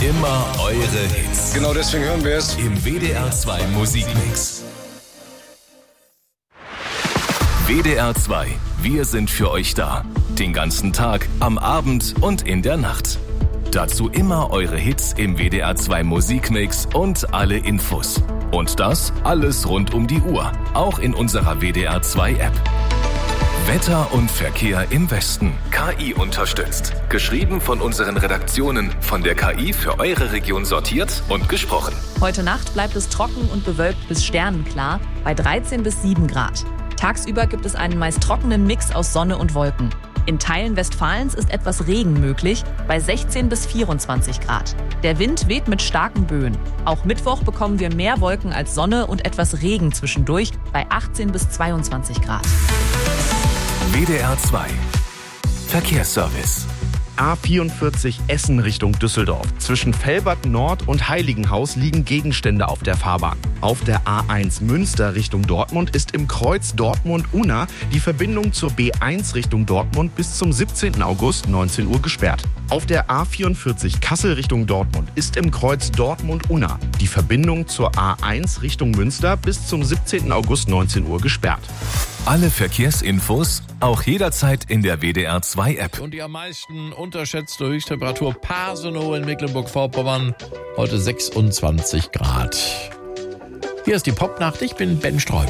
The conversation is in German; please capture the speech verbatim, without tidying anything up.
Immer eure Hits. Genau deswegen hören wir es Im W D R zwei Musikmix. W D R zwei, wir sind für euch da. Den ganzen Tag, am Abend und in der Nacht. Dazu immer eure Hits im W D R zwei Musikmix und alle Infos. Und das alles rund um die Uhr, auch in unserer W D R zwei App. Wetter und Verkehr im Westen. K I unterstützt. Geschrieben von unseren Redaktionen, von der K I für eure Region sortiert und gesprochen. Heute Nacht bleibt es trocken und bewölkt bis sternenklar bei dreizehn bis sieben Grad. Tagsüber gibt es einen meist trockenen Mix aus Sonne und Wolken. In Teilen Westfalens ist etwas Regen möglich, bei sechzehn bis vierundzwanzig Grad. Der Wind weht mit starken Böen. Auch Mittwoch bekommen wir mehr Wolken als Sonne und etwas Regen zwischendurch, bei achtzehn bis zweiundzwanzig Grad. W D R zwei Verkehrsservice. A vierundvierzig Essen Richtung Düsseldorf. Zwischen Velbert Nord und Heiligenhaus liegen Gegenstände auf der Fahrbahn. Auf der A eins Münster Richtung Dortmund ist im Kreuz Dortmund-Unna die Verbindung zur B eins Richtung Dortmund bis zum siebzehnten August neunzehn Uhr gesperrt. Auf der A vierundvierzig Kassel Richtung Dortmund ist im Kreuz Dortmund-Unna die Verbindung zur A eins Richtung Münster bis zum siebzehnten August neunzehn Uhr gesperrt. Alle Verkehrsinfos auch jederzeit in der W D R zwei App. Und die am meisten unterschätzte Höchsttemperatur Pasenow in Mecklenburg-Vorpommern. Heute sechsundzwanzig Grad. Hier ist die Popnacht. Ich bin Ben Sträuber.